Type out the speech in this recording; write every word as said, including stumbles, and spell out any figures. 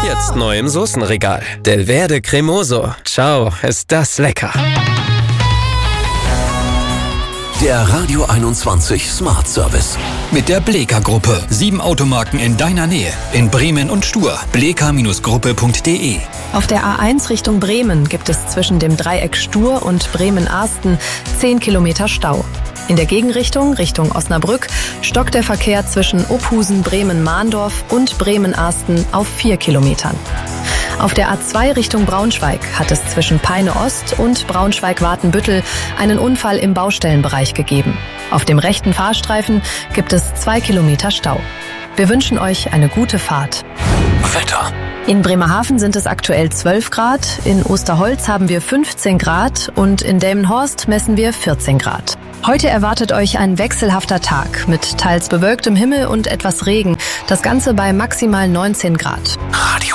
Jetzt neu im Soßenregal. Delverde Cremoso. Ciao, ist das lecker. Der Radio einundzwanzig Smart Service. Mit der Bleka-Gruppe. Sieben Automarken in deiner Nähe. In Bremen und Stur. bleka Gruppe punkt de. Auf der A eins Richtung Bremen gibt es zwischen dem Dreieck Stur und Bremen-Arsten zehn Kilometer Stau. In der Gegenrichtung, Richtung Osnabrück, stockt der Verkehr zwischen Ophusen, Bremen-Mahndorf und Bremen-Arsten auf vier Kilometern. Auf der A zwei Richtung Braunschweig hat es zwischen Peine Ost und Braunschweig-Watenbüttel einen Unfall im Baustellenbereich gegeben. Auf dem rechten Fahrstreifen gibt es zwei Kilometer Stau. Wir wünschen euch eine gute Fahrt. Wetter. In Bremerhaven sind es aktuell zwölf Grad, in Osterholz haben wir fünfzehn Grad und in Delmenhorst messen wir vierzehn Grad. Heute erwartet euch ein wechselhafter Tag mit teils bewölktem Himmel und etwas Regen. Das Ganze bei maximal neunzehn Grad. Radio